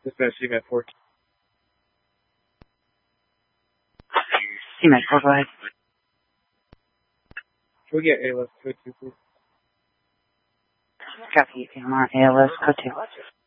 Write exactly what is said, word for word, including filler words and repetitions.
Dispatch C M A T four. C M A T four, go ahead. Can we get A L S code two, please? Copy, A M R, A L S, code two.